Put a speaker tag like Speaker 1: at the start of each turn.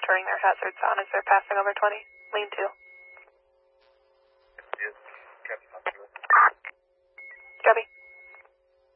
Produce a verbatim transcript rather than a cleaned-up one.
Speaker 1: monitoring their hazards on as they're passing over twenty. Lean two.